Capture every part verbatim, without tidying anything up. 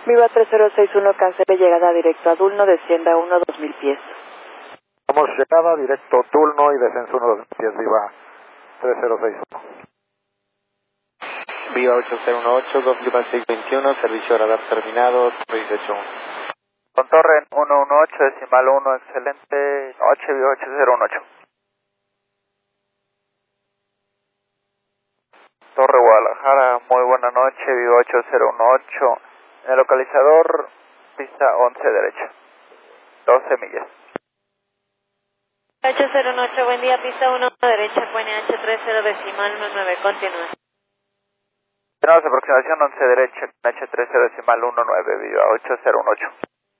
Viva tres cero seis uno, cancele llegada directo a Dulno, descienda uno, dos mil pies. Vamos, llegada directo Dulno y descenso uno, dos mil pies, Viva tres cero seis uno. Viva ocho cero uno ocho, dos Viva seis veintiuno, servicio radar terminado, dieciocho uno. Con torre uno uno ocho, decimal uno, excelente, noche, Viva ocho cero uno ocho. Torre Guadalajara, muy buena noche, Viva ocho cero uno ocho. En el localizador, pista once derecha, doce millas. ocho cero uno ocho, buen día, pista uno derecha, Q N H treinta decimal diecinueve, continúa. Tenemos aproximación once derecha, Q N H treinta decimal diecinueve, Viva ocho cero uno ocho.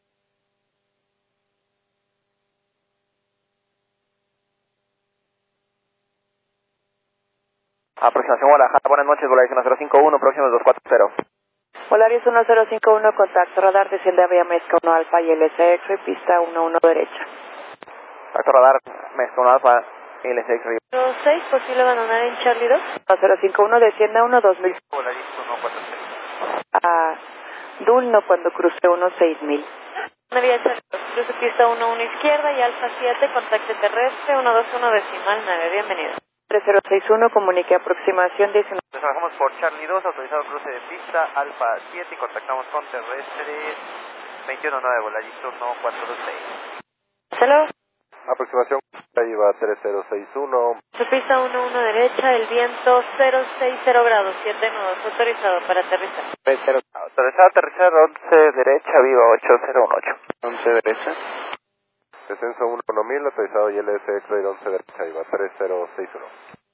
Aproximación Guadalajara, buenas noches, Volaris uno cero cinco uno, próximo dos cuatro cero. Volaris uno cero cinco uno, contacto radar, desciende a vía Mezca uno Alfa y L C X, pista uno uno derecha. Contacto radar, Mezca uno Alfa, L C X. cero seis, posible abandonar en Charlie dos. uno cero cinco uno, descienda uno, dos mil. Volaris uno cuatro cero. A Dulno cuando cruce uno, seis mil. Una vía Charlie dos, cruce pista uno uno izquierda y Alfa siete, contacto terrestre uno dos uno decimal nueve, bienvenido. tres cero seis uno, comunique aproximación diecinueve. Trabajamos por Charlie dos, autorizado cruce de pista, Alfa siete y contactamos con terrestres veintiuno nueve, Volaris uno cuatro dos seis. Hello. Aproximación Viva tres cero seis uno. Su pista uno uno derecha, el viento cero sesenta grados, siete nudos, autorizado para aterrizar. Autorizado aterrizar once derecha, Viva ocho cero uno ocho. once derecha. Descenso uno mil, autorizado y L S X once derecha, Viva tres cero seis uno.